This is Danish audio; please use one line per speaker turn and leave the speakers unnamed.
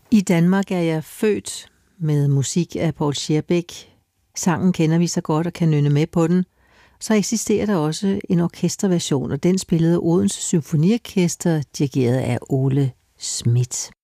I Danmark er jeg født med musik af Paul Scheerbeck. Sangen kender vi så godt og kan nynne med på den. Så eksisterer der også en orkesterversion, og den spillede Odense Symfoniorkester, dirigeret af Ole Schmidt.